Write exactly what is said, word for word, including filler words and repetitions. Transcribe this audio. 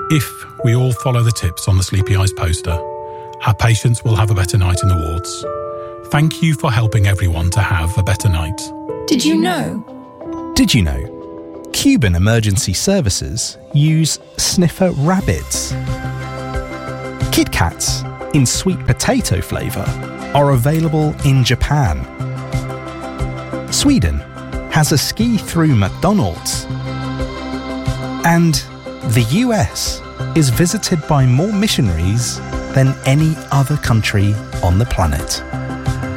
If we all follow the tips on the Sleepy Eyes poster, our patients will have a better night in the wards. Thank you for helping everyone to have a better night. Did you know? Did you know? Cuban emergency services use sniffer rabbits. Kit Kats in sweet potato flavour are available in Japan. Sweden has a ski-through McDonald's. And the U S is visited by more missionaries than any other country on the planet.